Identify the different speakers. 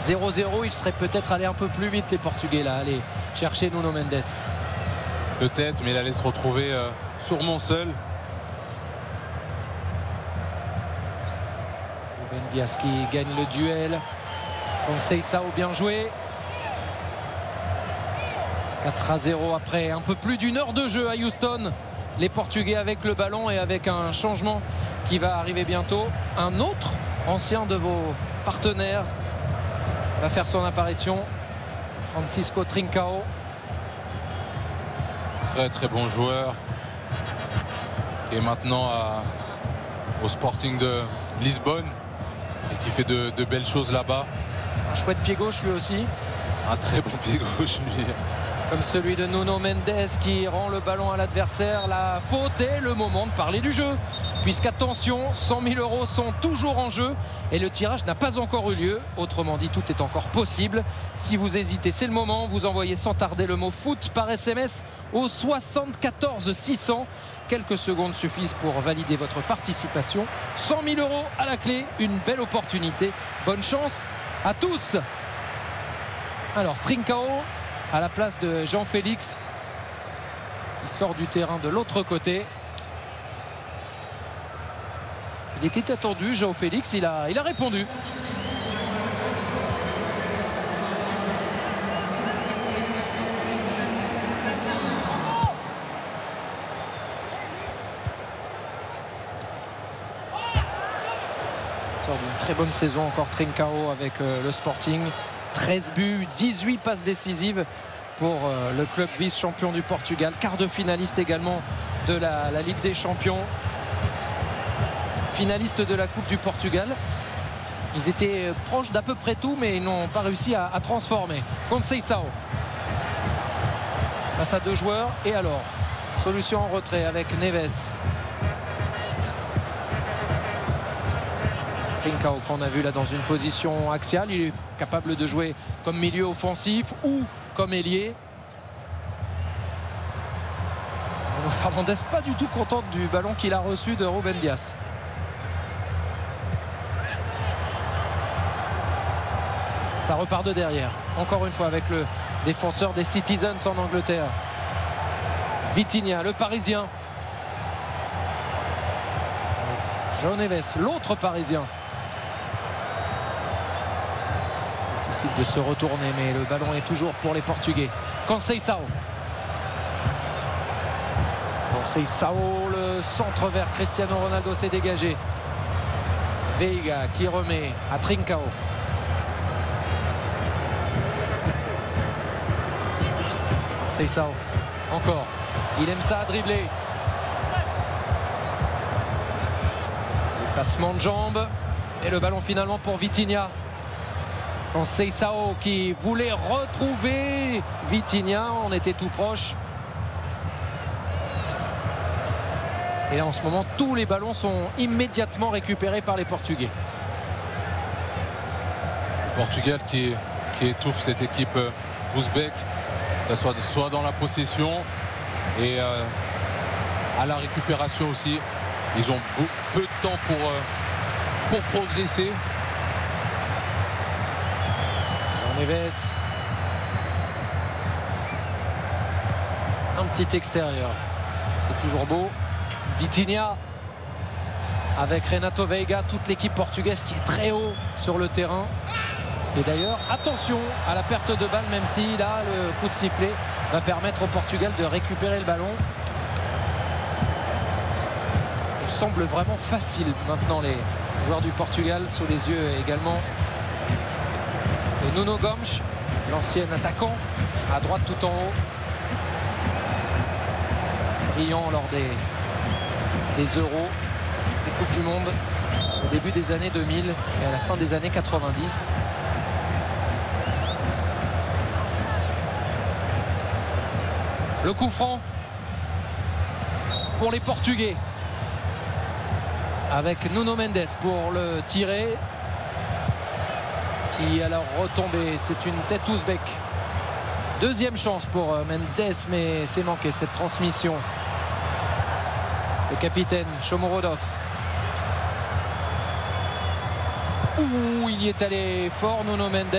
Speaker 1: 0-0, il serait peut-être allé un peu plus vite les Portugais là, aller chercher Nuno Mendes.
Speaker 2: Peut-être, mais il allait se retrouver sûrement seul.
Speaker 1: Ruben Dias qui gagne le duel. Conceição bien joué. 4-0 après un peu plus d'une heure de jeu à Houston. Les Portugais avec le ballon et avec un changement qui va arriver bientôt. Un autre ancien de vos partenaires va faire son apparition. Francisco Trincao.
Speaker 2: Très très bon joueur. Qui est maintenant au Sporting de Lisbonne. Et qui fait de belles choses là-bas.
Speaker 1: Un chouette pied gauche lui aussi.
Speaker 2: Un très bon pied gauche lui.
Speaker 1: Comme celui de Nuno Mendes qui rend le ballon à l'adversaire. La faute est le moment de parler du jeu. Puisqu'attention, 100 000 € sont toujours en jeu et le tirage n'a pas encore eu lieu. Autrement dit, tout est encore possible. Si vous hésitez, c'est le moment. Vous envoyez sans tarder le mot foot par SMS au 74 600. Quelques secondes suffisent pour valider votre participation. 100 000 € à la clé, une belle opportunité. Bonne chance à tous. Alors, Trincao à la place de Jean-Félix qui sort du terrain de l'autre côté. Il était attendu, Jean-Félix, il a répondu. Sort d'une très bonne saison encore Trincao avec le Sporting. 13 buts, 18 passes décisives pour le club vice-champion du Portugal. Quart de finaliste également de la Ligue des Champions. Finaliste de la Coupe du Portugal. Ils étaient proches d'à peu près tout, mais ils n'ont pas réussi à transformer. Conceição. Face à deux joueurs. Et alors, solution en retrait avec Neves. Trincao qu'on a vu là dans une position axiale, il est capable de jouer comme milieu offensif ou comme ailier. Fernandez pas du tout contente du ballon qu'il a reçu de Ruben Dias. Ça repart de derrière, encore une fois avec le défenseur des Citizens en Angleterre. Vitinha, le Parisien. João Neves, l'autre Parisien. De se retourner, mais le ballon est toujours pour les Portugais. Conceição, le centre vers Cristiano Ronaldo s'est dégagé. Veiga qui remet à Trincao. Conceição encore, il aime ça à dribbler. Le passement de jambes et le ballon finalement pour Vitinha. Conceição qui voulait retrouver Vitinha, on était tout proche. Et là en ce moment, tous les ballons sont immédiatement récupérés par les Portugais.
Speaker 2: Le Portugal qui étouffe cette équipe ouzbek, soit dans la possession et à la récupération aussi. Ils ont peu de temps pour progresser.
Speaker 1: Neves. Un petit extérieur. C'est toujours beau. Vitinha avec Renato Veiga, toute l'équipe portugaise qui est très haut sur le terrain. Et d'ailleurs, attention à la perte de balle, même si là, le coup de sifflet va permettre au Portugal de récupérer le ballon. Il semble vraiment facile maintenant les joueurs du Portugal, sous les yeux également de Nuno Gomes, l'ancien attaquant, à droite tout en haut. Brillant lors des Euros, des Coupes du Monde, au début des années 2000 et à la fin des années 90. Le coup franc pour les Portugais, avec Nuno Mendes pour le tirer, qui alors retombé. C'est une tête ouzbek. Deuxième chance pour Mendes, mais c'est manqué cette transmission. Le capitaine Shomurodov. Ouh, il y est allé fort, Nuno Mendes.